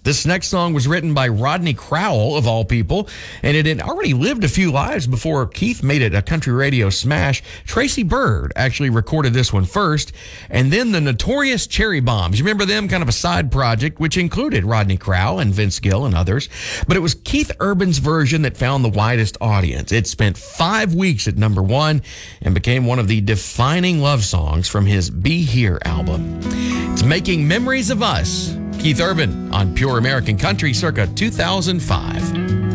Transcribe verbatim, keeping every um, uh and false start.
This next song was written by Rodney Crowell, of all people, and it had already lived a few lives before Keith made it a country radio smash. Tracy Byrd actually recorded this one first, and then the Notorious Cherry Bombs. You remember them? Kind of a side project, which included Rodney Crowell and Vince Gill and others. But it was Keith Urban's version that found the widest audience. It spent five weeks at number one and became one of the defining love songs from his Be Here album. It's Making Memories of Us. Keith Urban on Pure American Country circa two thousand five.